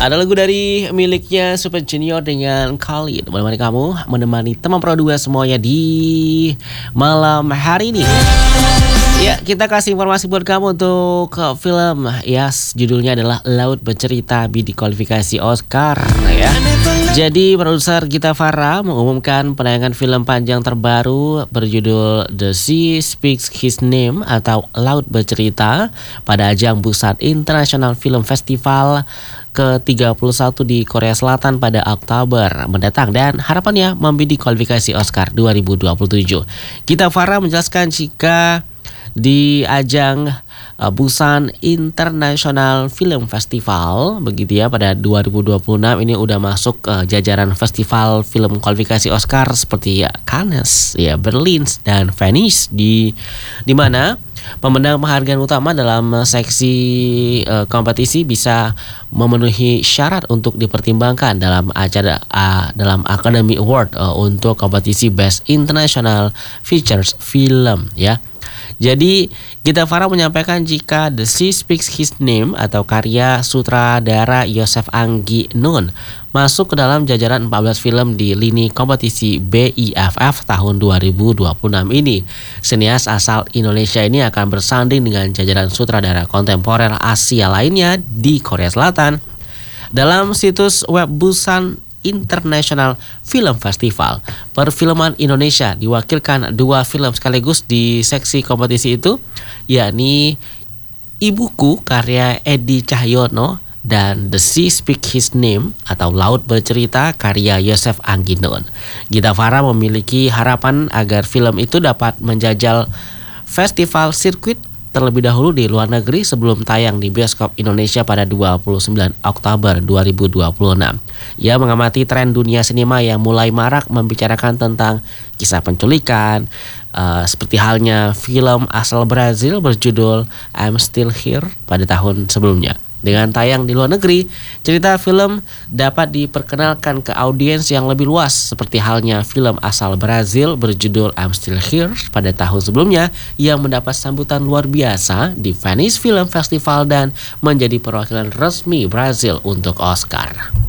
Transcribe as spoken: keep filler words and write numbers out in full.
Ada lagu dari miliknya Super Junior dengan Khalid. Menemani kamu, menemani teman Pro dua semuanya di malam hari ini. Ya, kita kasih informasi buat kamu untuk uh, film. Yes, judulnya adalah Laut Bercerita di kualifikasi Oscar ya. Jadi produser Gita Farah mengumumkan penayangan film panjang terbaru berjudul The Sea Speaks His Name atau Laut Bercerita pada ajang Busan International Film Festival ke tiga puluh satu di Korea Selatan pada Oktober mendatang dan harapannya membidik kualifikasi Oscar dua ribu dua puluh tujuh. Gita Farah menjelaskan jika di ajang uh, Busan International Film Festival begitu ya pada dua ribu dua puluh enam ini udah masuk uh, jajaran festival film kualifikasi Oscar seperti ya Cannes, ya Berlin dan Venice di di mana pemenang penghargaan utama dalam seksi uh, kompetisi bisa memenuhi syarat untuk dipertimbangkan dalam acara uh, dalam Academy Award uh, untuk kompetisi Best International Features Film ya. Jadi Gita Farah menyampaikan jika The Sea Speaks His Name atau karya sutradara Yosef Anggi Nun masuk ke dalam jajaran empat belas film di lini kompetisi B I F F tahun dua ribu dua puluh enam ini. Sinias asal Indonesia ini akan bersanding dengan jajaran sutradara kontemporer Asia lainnya di Korea Selatan. Dalam situs web Busan International Film Festival, perfilman Indonesia diwakilkan dua film sekaligus di seksi kompetisi itu, yakni Ibuku karya Edi Cahyono dan The Sea Speak His Name atau Laut Bercerita karya Yosef Anggi Nun. Gita Farah memiliki harapan agar film itu dapat menjajal festival sirkuit terlebih dahulu di luar negeri sebelum tayang di bioskop Indonesia pada dua puluh sembilan Oktober dua ribu dua puluh enam. Ia mengamati tren dunia sinema yang mulai marak membicarakan tentang kisah penculikan, uh, seperti halnya film asal Brazil berjudul I'm Still Here pada tahun sebelumnya. Dengan tayang di luar negeri, cerita film dapat diperkenalkan ke audiens yang lebih luas seperti halnya film asal Brazil berjudul I'm Still Here pada tahun sebelumnya yang mendapat sambutan luar biasa di Venice Film Festival dan menjadi perwakilan resmi Brazil untuk Oscar.